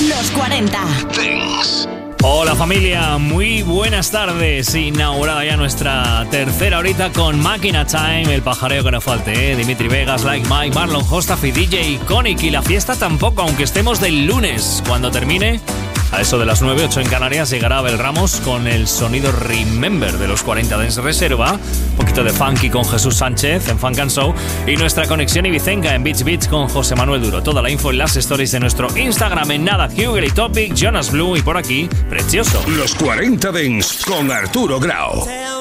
Los 40 Dance. Hola familia, muy buenas tardes. Inaugurada ya nuestra tercera horita con Máquina Time, el pajareo que no falte, Dimitri Vegas, Like Mike, Marlon Hostaf y DJ Iconic. Y la fiesta tampoco, aunque estemos del lunes. Cuando termine, a eso de las 9:08 en Canarias, llegará Abel Ramos con el sonido Remember de los 40 Dance Reserva, un poquito de funky con Jesús Sánchez en Funk and Show y nuestra conexión ibicenca en Beach Beach con José Manuel Duro. Toda la info en las stories de nuestro Instagram. En nada, Hughley Topic, Jonas Blue y por aquí, Precioso. Los 40 Dance con Arturo Grau. Tell